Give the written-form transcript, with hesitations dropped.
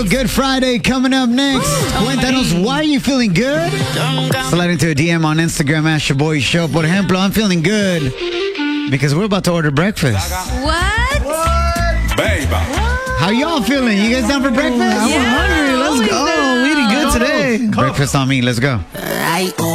Good Friday coming up next. Cuéntanos, why are you feeling good? Slide into a DM on Instagram, Ask Your Boy Show. Por ejemplo, I'm feeling good because we're about to order breakfast. What? Baby. How y'all feeling? You guys down for breakfast? Yeah, Hungry. Let's go. We eating good today. Breakfast on me. Let's go.